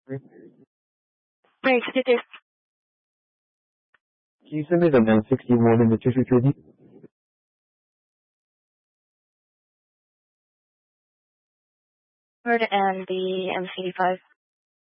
Brakes detect. Can you send me the M61 in the tissue treaty? Word and the M85.